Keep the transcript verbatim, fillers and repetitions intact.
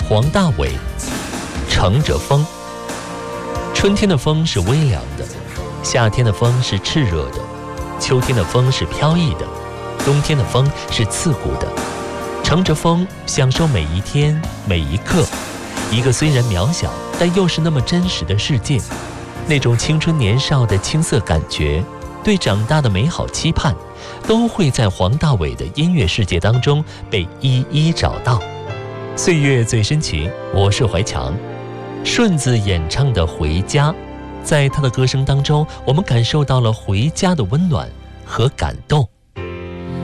黄大炜，乘着风。春天的风是微凉的，夏天的风是炽热的，秋天的风是飘逸的，冬天的风是刺骨的。乘着风，享受每一天每一刻，一个虽然渺小但又是那么真实的世界。那种青春年少的青涩感觉，对长大的美好期盼，都会在黄大炜的音乐世界当中被一一找到。岁月最深情，我是怀强。顺子演唱的《回家》，在他的歌声当中，我们感受到了回家的温暖和感动。